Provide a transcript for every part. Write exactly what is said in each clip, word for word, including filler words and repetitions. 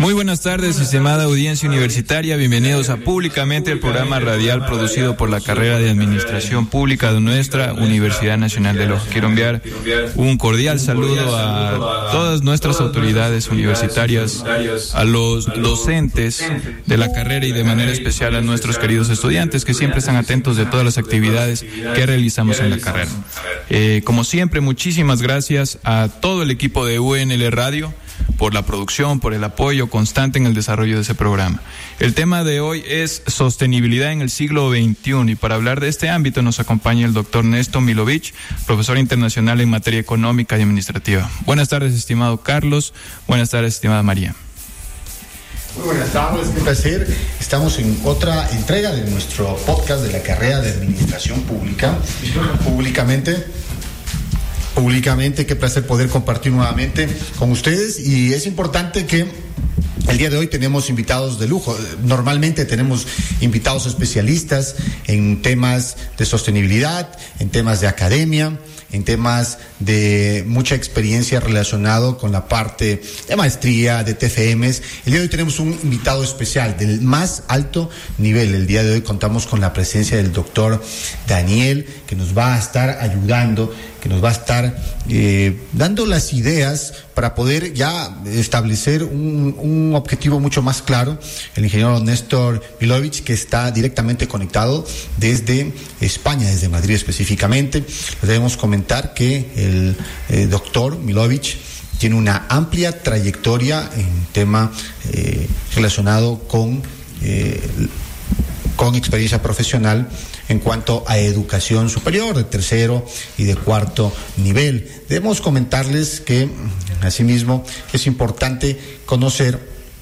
Muy buenas tardes, estimada audiencia universitaria. Bienvenidos a Públicamente, el programa radial producido por la carrera de Administración Pública de nuestra Universidad Nacional de Loja. Quiero enviar un cordial saludo a todas nuestras autoridades universitarias, a los docentes de la carrera y de manera especial a nuestros queridos estudiantes que siempre están atentos de todas las actividades que realizamos en la carrera. Eh, como siempre, muchísimas gracias a todo el equipo de U N L Radio por la producción, por el apoyo constante en el desarrollo de ese programa. El tema de hoy es sostenibilidad en el siglo veintiuno, y para hablar de este ámbito nos acompaña el doctor Néstor Milovich, profesor internacional en materia económica y administrativa. Buenas tardes, estimado Carlos. Buenas tardes, estimada María. Muy buenas tardes, un placer. Estamos en otra entrega de nuestro podcast de la carrera de Administración Pública. Públicamente, públicamente, qué placer poder compartir nuevamente con ustedes, y es importante que el día de hoy tenemos invitados de lujo. Normalmente tenemos invitados especialistas en temas de sostenibilidad, en temas de academia, en temas de mucha experiencia relacionado con la parte de maestría, de T F Ms. El día de hoy tenemos un invitado especial del más alto nivel. El día de hoy contamos con la presencia del doctor Daniel, que nos va a estar ayudando, que nos va a estar eh, dando las ideas para poder ya establecer un, un objetivo mucho más claro. El ingeniero Néstor Milovich, que está directamente conectado desde España, desde Madrid específicamente. Les debemos comentar que el eh, doctor Milovich tiene una amplia trayectoria en tema eh, relacionado con, eh, con experiencia profesional en cuanto a educación superior de tercero y de cuarto nivel. Debemos comentarles que, asimismo, es importante conocer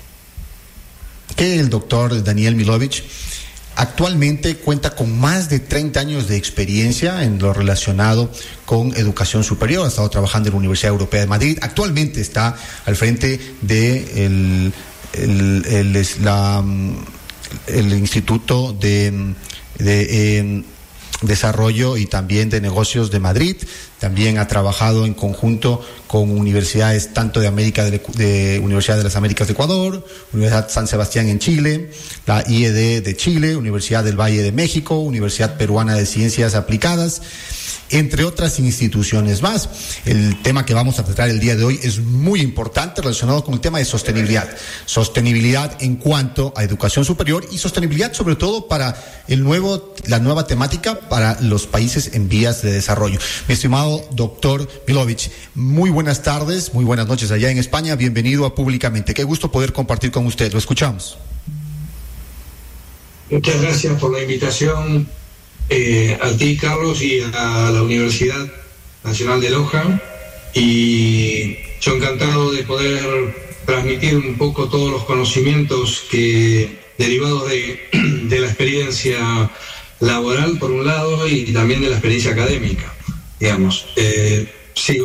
que el doctor Daniel Milovich actualmente cuenta con más de treinta años de experiencia en lo relacionado con educación superior. Ha estado trabajando en la Universidad Europea de Madrid. Actualmente está al frente de el, el, el, la, el Instituto de de eh, Desarrollo y también de Negocios de Madrid. También ha trabajado en conjunto con universidades tanto de América de, de Universidad de las Américas de Ecuador, Universidad San Sebastián en Chile, la I E D de Chile, Universidad del Valle de México, Universidad Peruana de Ciencias Aplicadas, entre otras instituciones más. El tema que vamos a tratar el día de hoy es muy importante, relacionado con el tema de sostenibilidad. Sostenibilidad en cuanto a educación superior, y sostenibilidad sobre todo para el nuevo, la nueva temática para los países en vías de desarrollo. Mi estimado doctor Milovich, muy buenas tardes, muy buenas noches allá en España. Bienvenido a Públicamente. Qué gusto poder compartir con usted. Lo escuchamos. Muchas gracias por la invitación. Eh, a ti, Carlos, y a la Universidad Nacional de Loja, y yo encantado de poder transmitir un poco todos los conocimientos que derivados de, de la experiencia laboral por un lado y también de la experiencia académica, digamos. Eh, sigo